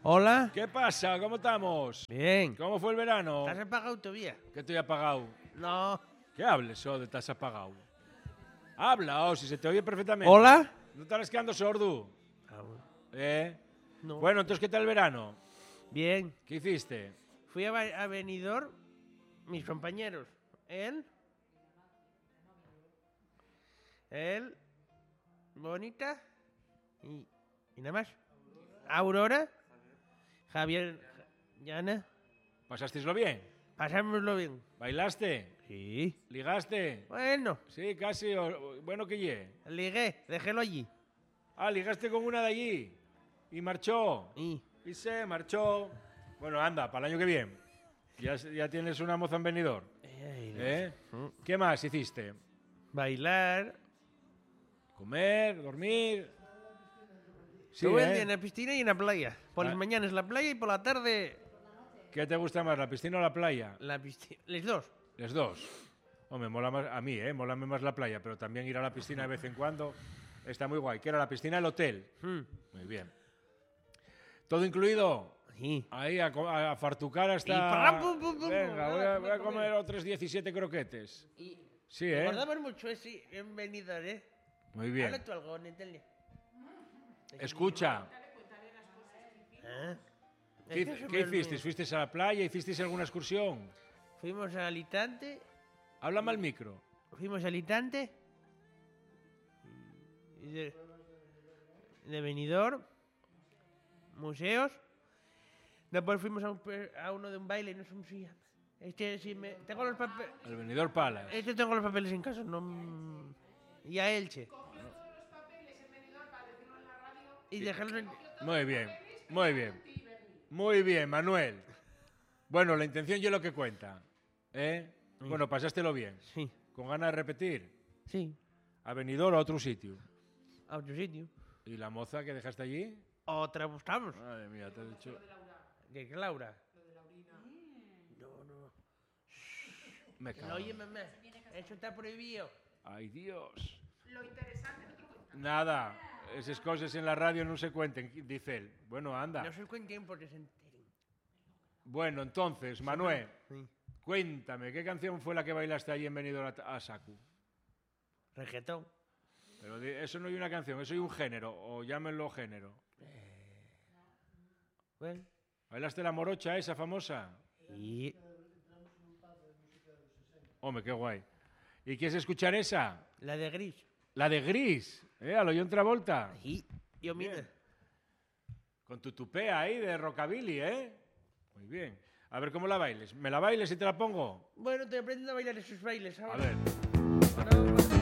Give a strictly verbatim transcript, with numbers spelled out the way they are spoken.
Hola. ¿Qué pasa? ¿Cómo estamos? Bien. ¿Cómo fue el verano? ¿Estás apagado todavía? ¿Qué estoy apagado? No. ¿Qué hables, oh, de estás apagado? Habla, oh, si se te oye perfectamente. Hola. ¿No estarás quedando sordo? Ah, bueno. ¿Eh? No. Bueno, entonces, ¿qué tal el verano? Bien. ¿Qué hiciste? Fui a, Ba- a Benidorm, mis compañeros. Él. Él. Bonita. Y, y nada más. Aurora. Javier. Yana. ¿Pasásteislo bien? Pasámoslo bien. ¿Bailaste? Sí. ¿Ligaste? Bueno. Sí, casi. o- Bueno, que ye. Ligué. Déjelo allí. Ah, ligaste con una de allí. Y marchó. Y. Y se marchó. Bueno, anda, para el año que viene. Ya, ya tienes una moza en Benidorm. ¿Eh? ¿Qué más hiciste? Bailar. Comer, dormir. Sí, Todo el ¿eh? día en la piscina y en la playa. Por Ah. las mañanas la playa y por la tarde ¿Qué te gusta más, la piscina o la playa? la piscina. Los dos. Los dos. Hombre, mola más a mí, ¿eh? Mola más la playa, pero también ir a la piscina de vez en cuando está muy guay. ¿Qué era la piscina del hotel? Hmm. Muy bien. ¿Todo incluido? Sí. Ahí, a, co- a fartucar hasta... Y parram, pum, pum, pum, Venga, pum, voy a, pum, voy a pum, comer pum. otros diecisiete croquetes. Y Sí, ¿eh? recordamos mucho ese en Benidorm, ¿eh? Muy bien. Habla tú algo, Natalia. Escucha, ¿Eh? ¿qué, Es que se qué me hicisteis? olvida. ¿Fuisteis a la playa? ¿Hicisteis alguna excursión? Fuimos a Alicante. Háblame al micro. Fuimos a Alicante. Y de, de Benidorm. Museos. Después fuimos a, un, pe- a uno de un baile y no sé cómo se llama. Este sí me... Tengo los papeles... El Benidorm Palace. Este tengo los papeles en casa, no... mm, Y a Elche. Y dejarlos en... Muy bien, muy bien. Muy bien, Manuel. Bueno, la intención yo lo que cuenta. ¿Eh? Sí. Bueno, pasástelo bien. Sí, ¿Con ganas de repetir? sí. ¿A Benidorm o a otro sitio? A otro sitio. ¿Y la moza que dejaste allí? Otra buscamos. Madre mía, te he dicho... ¿De qué, Laura? No, no. Me No, cago. oye, mamá. Eso está prohibido. Ay, Dios. Nada, esas cosas en la radio no se cuenten, dice él. Bueno, anda. No se cuenten porque se enteren. Bueno, entonces, Manuel, Sí. cuéntame, ¿qué canción fue la que bailaste allí en Benidorm a, a Saku? Reggaetón. Pero di- eso no hay una canción, eso hay un género, o llámenlo género. Bueno. ¿Bailaste la morocha esa famosa? Y... Hombre, qué guay. ¿Y quieres escuchar esa? La de gris. La de Gris, ¿eh? A lo John Travolta. Y... Yo, mira. Bien. Con tu tupea ahí de rockabilly, ¿eh? Muy bien. A ver cómo la bailes. ¿Me la bailes y te la pongo? Bueno, te aprenden a bailar esos bailes A ahora. ver. Ahora-